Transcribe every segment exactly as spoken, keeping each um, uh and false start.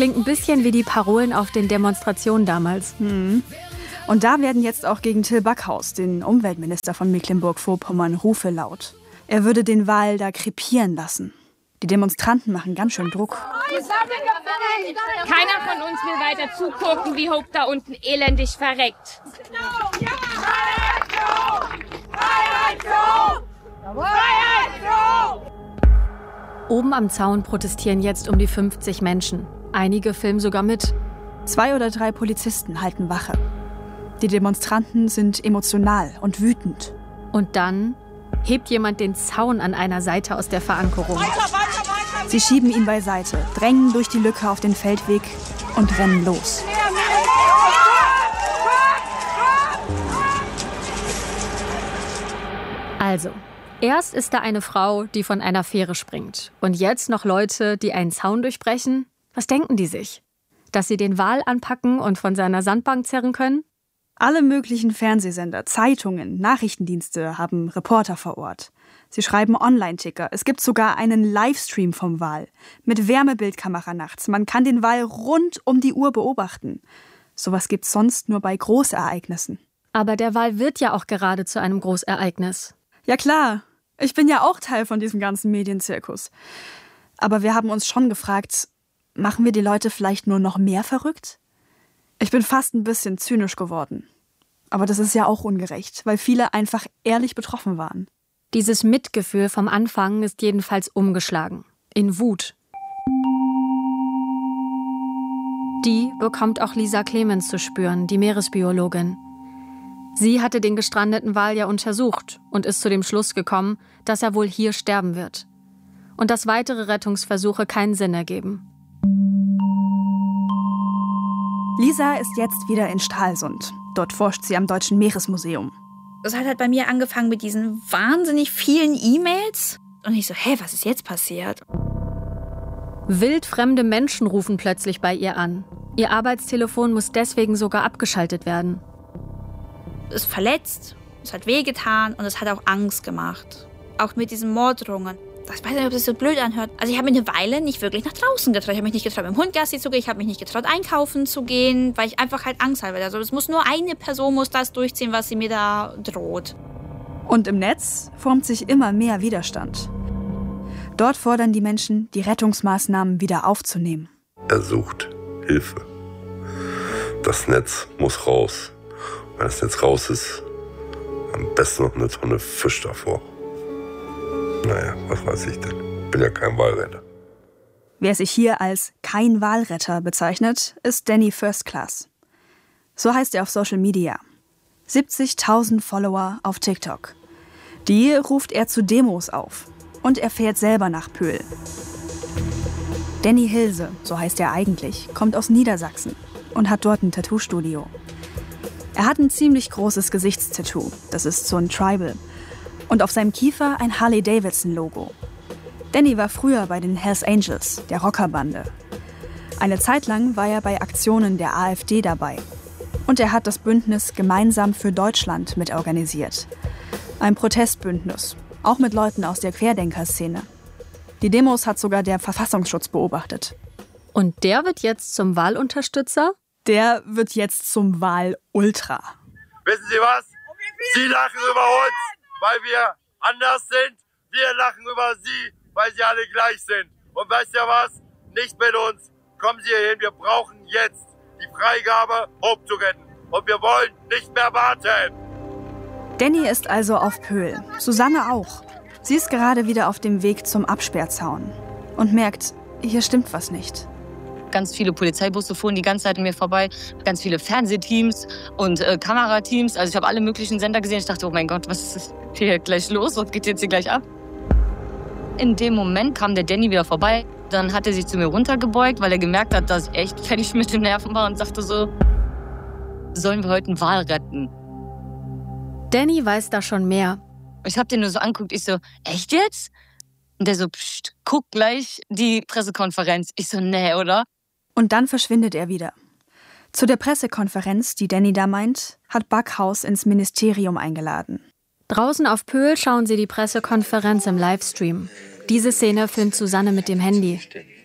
klingt ein bisschen wie die Parolen auf den Demonstrationen damals. Hm. Und da werden jetzt auch gegen Till Backhaus, den Umweltminister von Mecklenburg-Vorpommern, Rufe laut. Er würde den Wal da krepieren lassen. Die Demonstranten machen ganz schön Druck. Keiner von uns will weiter zugucken, wie Hope da unten elendig verreckt. Oben am Zaun protestieren jetzt um die fünfzig Menschen. Einige filmen sogar mit. Zwei oder drei Polizisten halten Wache. Die Demonstranten sind emotional und wütend. Und dann hebt jemand den Zaun an einer Seite aus der Verankerung. Weiter, weiter, weiter. Sie schieben ihn beiseite, drängen durch die Lücke auf den Feldweg und rennen los. Also, erst ist da eine Frau, die von einer Fähre springt. Und jetzt noch Leute, die einen Zaun durchbrechen. Was denken die sich? Dass sie den Wal anpacken und von seiner Sandbank zerren können? Alle möglichen Fernsehsender, Zeitungen, Nachrichtendienste haben Reporter vor Ort. Sie schreiben Online-Ticker. Es gibt sogar einen Livestream vom Wal mit Wärmebildkamera nachts. Man kann den Wal rund um die Uhr beobachten. Sowas gibt's sonst nur bei Großereignissen. Aber der Wal wird ja auch gerade zu einem Großereignis. Ja klar, ich bin ja auch Teil von diesem ganzen Medienzirkus. Aber wir haben uns schon gefragt, machen wir die Leute vielleicht nur noch mehr verrückt? Ich bin fast ein bisschen zynisch geworden. Aber das ist ja auch ungerecht, weil viele einfach ehrlich betroffen waren. Dieses Mitgefühl vom Anfang ist jedenfalls umgeschlagen. In Wut. Die bekommt auch Lisa Clemens zu spüren, die Meeresbiologin. Sie hatte den gestrandeten Wal ja untersucht und ist zu dem Schluss gekommen, dass er wohl hier sterben wird. Und dass weitere Rettungsversuche keinen Sinn ergeben. Lisa ist jetzt wieder in Stralsund. Dort forscht sie am Deutschen Meeresmuseum. Das hat halt bei mir angefangen mit diesen wahnsinnig vielen E-Mails. Und ich so, hä, was ist jetzt passiert? Wildfremde Menschen rufen plötzlich bei ihr an. Ihr Arbeitstelefon muss deswegen sogar abgeschaltet werden. Es ist verletzt, es hat wehgetan und es hat auch Angst gemacht. Auch mit diesen Morddrohungen. Ich weiß nicht, ob das so blöd anhört. Also ich habe mich eine Weile nicht wirklich nach draußen getraut. Ich habe mich nicht getraut, mit dem Hund Gassi zu gehen. Ich habe mich nicht getraut, einkaufen zu gehen, weil ich einfach halt Angst hatte. Also es muss nur eine Person muss das durchziehen, was sie mir da droht. Und im Netz formt sich immer mehr Widerstand. Dort fordern die Menschen, die Rettungsmaßnahmen wieder aufzunehmen. Er sucht Hilfe. Das Netz muss raus. Wenn das Netz raus ist, am besten noch eine Tonne Fisch davor. Naja, was weiß ich denn? Ich bin ja kein Walretter. Wer sich hier als kein Walretter bezeichnet, ist Danny First Class. So heißt er auf Social Media. siebzigtausend Follower auf TikTok. Die ruft er zu Demos auf. Und er fährt selber nach Pöhl. Danny Hilse, so heißt er eigentlich, kommt aus Niedersachsen und hat dort ein Tattoo-Studio. Er hat ein ziemlich großes Gesichtstattoo. Das ist so ein Tribal. Und auf seinem Kiefer ein Harley-Davidson-Logo. Danny war früher bei den Hells Angels, der Rockerbande. Eine Zeit lang war er bei Aktionen der AfD dabei. Und er hat das Bündnis Gemeinsam für Deutschland mitorganisiert. Ein Protestbündnis, auch mit Leuten aus der Querdenker-Szene. Die Demos hat sogar der Verfassungsschutz beobachtet. Und der wird jetzt zum Wahlunterstützer? Der wird jetzt zum Wahlultra. Wissen Sie was? Sie lachen über uns, weil wir anders sind. Wir lachen über Sie, weil Sie alle gleich sind. Und weißt ihr was? Nicht mit uns. Kommen Sie hierhin. Wir brauchen jetzt die Freigabe, Hope zu retten. Und wir wollen nicht mehr warten. Danny ist also auf Pöhl. Susanne auch. Sie ist gerade wieder auf dem Weg zum Absperrzaun und merkt, hier stimmt was nicht. Ganz viele Polizeibusse fuhren die ganze Zeit an mir vorbei, ganz viele Fernsehteams und äh, Kamerateams. Also ich habe alle möglichen Sender gesehen. Ich dachte, oh mein Gott, was ist hier gleich los? Was geht jetzt hier gleich ab? In dem Moment kam der Danny wieder vorbei. Dann hat er sich zu mir runtergebeugt, weil er gemerkt hat, dass ich echt fertig mit den Nerven war und sagte so, sollen wir heute einen Wal retten? Danny weiß da schon mehr. Ich habe den nur so angeguckt. Ich so, echt jetzt? Und der so, pst, guck gleich die Pressekonferenz. Ich so, nee, oder? Und dann verschwindet er wieder. Zu der Pressekonferenz, die Danny da meint, hat Backhaus ins Ministerium eingeladen. Draußen auf Pöhl schauen sie die Pressekonferenz im Livestream. Diese Szene filmt Susanne mit dem Handy.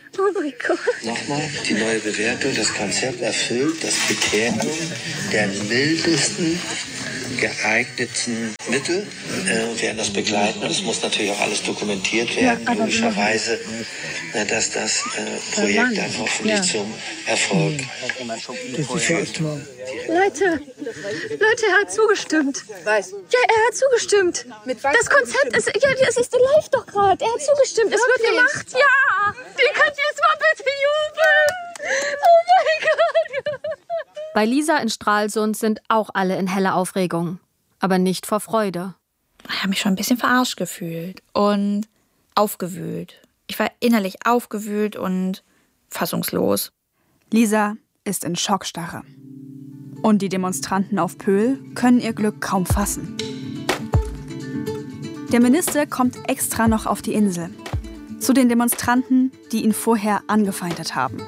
Oh mein Gott. Nochmal, die neue Bewertung, das Konzept erfüllt das Kriterium der mildesten geeigneten Mittel. Äh, wir werden das begleiten. Das muss natürlich auch alles dokumentiert werden, ja, logischerweise, äh, dass das äh, Projekt dann hoffentlich ja. zum Erfolg führt. Leute, Leute, er hat zugestimmt. Was? Ja, er hat zugestimmt. Mit was? Das Konzept ist, ja, das ist live doch gerade. Er hat zugestimmt, es wird gemacht. Ja, den könnt ihr jetzt mal bitte jubeln. Oh mein Gott. Bei Lisa in Stralsund sind auch alle in heller Aufregung, aber nicht vor Freude. Ich habe mich schon ein bisschen verarscht gefühlt und aufgewühlt. Ich war innerlich aufgewühlt und fassungslos. Lisa ist in Schockstarre. Und die Demonstranten auf Pöhl können ihr Glück kaum fassen. Der Minister kommt extra noch auf die Insel. Zu den Demonstranten, die ihn vorher angefeindet haben.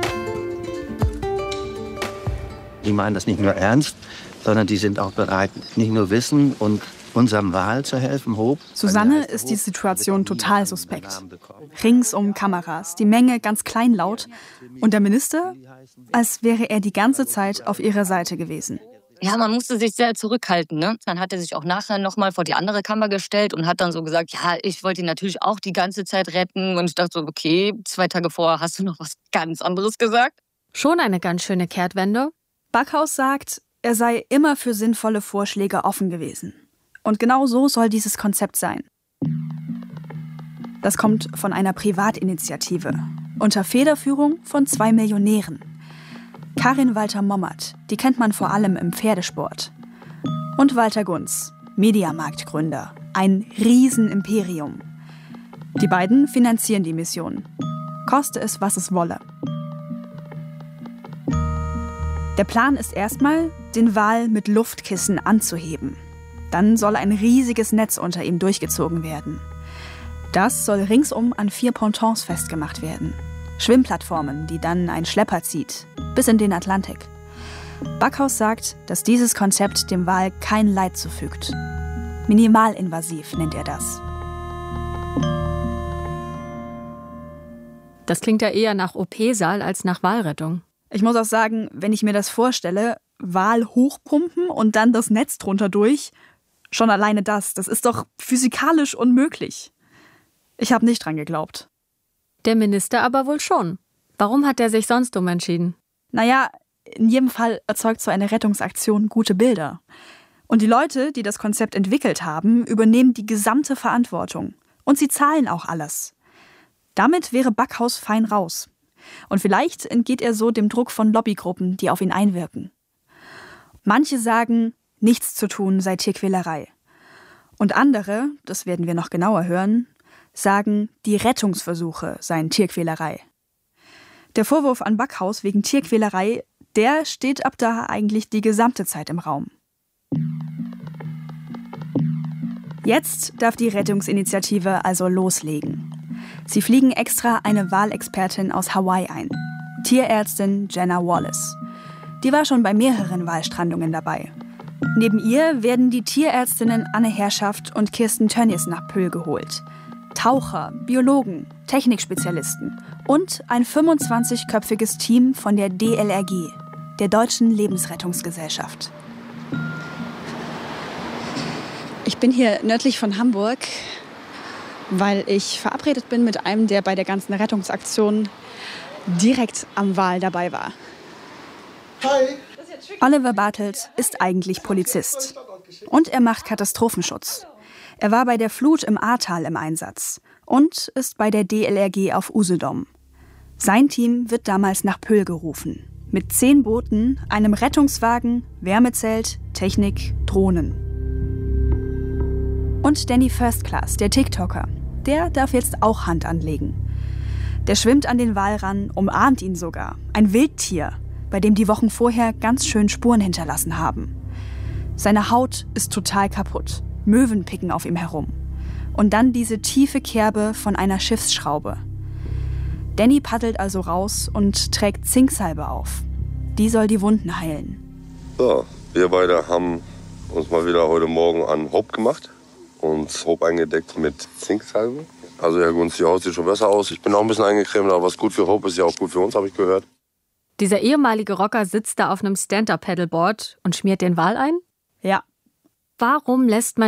Die meinen das nicht nur ernst, sondern die sind auch bereit, nicht nur Wissen und unserem Wahl zu helfen. Hob. Susanne ist die Situation total suspekt. Ringsum Kameras, die Menge ganz kleinlaut und der Minister, als wäre er die ganze Zeit auf ihrer Seite gewesen. Ja, man musste sich sehr zurückhalten, ne? Dann hat er sich auch nachher noch mal vor die andere Kammer gestellt und hat dann so gesagt, ja, ich wollte ihn natürlich auch die ganze Zeit retten. Und ich dachte so, okay, zwei Tage vorher hast du noch was ganz anderes gesagt. Schon eine ganz schöne Kehrtwende. Backhaus sagt, er sei immer für sinnvolle Vorschläge offen gewesen. Und genau so soll dieses Konzept sein. Das kommt von einer Privatinitiative, unter Federführung von zwei Millionären. Karin Walter-Mommert, die kennt man vor allem im Pferdesport. Und Walter Gunz, Mediamarkt-Gründer, ein Riesenimperium. Die beiden finanzieren die Mission, koste es, was es wolle. Der Plan ist erstmal, den Wal mit Luftkissen anzuheben. Dann soll ein riesiges Netz unter ihm durchgezogen werden. Das soll ringsum an vier Pontons festgemacht werden. Schwimmplattformen, die dann ein Schlepper zieht, bis in den Atlantik. Backhaus sagt, dass dieses Konzept dem Wal kein Leid zufügt. Minimalinvasiv nennt er das. Das klingt ja eher nach O P-Saal als nach Walrettung. Ich muss auch sagen, wenn ich mir das vorstelle, Wal hochpumpen und dann das Netz drunter durch, schon alleine das, das ist doch physikalisch unmöglich. Ich habe nicht dran geglaubt. Der Minister aber wohl schon. Warum hat er sich sonst umentschieden? Naja, in jedem Fall erzeugt so eine Rettungsaktion gute Bilder. Und die Leute, die das Konzept entwickelt haben, übernehmen die gesamte Verantwortung. Und sie zahlen auch alles. Damit wäre Backhaus fein raus. Und vielleicht entgeht er so dem Druck von Lobbygruppen, die auf ihn einwirken. Manche sagen, nichts zu tun sei Tierquälerei. Und andere, das werden wir noch genauer hören, sagen, die Rettungsversuche seien Tierquälerei. Der Vorwurf an Backhaus wegen Tierquälerei, der steht ab da eigentlich die gesamte Zeit im Raum. Jetzt darf die Rettungsinitiative also loslegen. Sie fliegen extra eine Walexpertin aus Hawaii ein, Tierärztin Jenna Wallace. Die war schon bei mehreren Walstrandungen dabei. Neben ihr werden die Tierärztinnen Anne Herrschaft und Kirsten Tönnies nach Pöhl geholt. Taucher, Biologen, Technikspezialisten und ein fünfundzwanzigköpfiges Team von der D L R G, der Deutschen Lebensrettungsgesellschaft. Ich bin hier nördlich von Hamburg, weil ich verabredet bin mit einem, der bei der ganzen Rettungsaktion direkt am Wal dabei war. Hi. Oliver Bartelt ist eigentlich Polizist. Und er macht Katastrophenschutz. Er war bei der Flut im Ahrtal im Einsatz und ist bei der D L R G auf Usedom. Sein Team wird damals nach Pöhl gerufen. Mit zehn Booten, einem Rettungswagen, Wärmezelt, Technik, Drohnen. Und Danny First Class, der TikToker, der darf jetzt auch Hand anlegen. Der schwimmt an den Wal ran, umarmt ihn sogar. Ein Wildtier, bei dem die Wochen vorher ganz schön Spuren hinterlassen haben. Seine Haut ist total kaputt. Möwen picken auf ihm herum. Und dann diese tiefe Kerbe von einer Schiffsschraube. Danny paddelt also raus und trägt Zinksalbe auf. Die soll die Wunden heilen. So, wir beide haben uns mal wieder heute Morgen an Hope gemacht und Hope eingedeckt mit Zinksalbe. Also Herr Gunz, die Haut sieht schon besser aus. Ich bin auch ein bisschen eingecremt, aber was gut für Hope ist ja auch gut für uns, habe ich gehört. Dieser ehemalige Rocker sitzt da auf einem Stand-Up-Paddleboard und schmiert den Wal ein? Ja. Warum lässt man